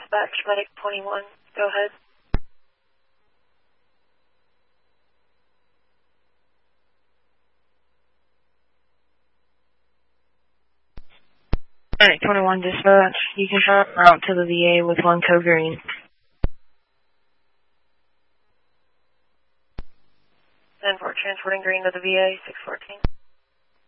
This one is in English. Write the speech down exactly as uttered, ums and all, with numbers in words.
dispatch, medic twenty-one. Go ahead. Medic twenty-one dispatch, you can try route to the V A with one code green. ten four, transporting green to the V A, six fourteen.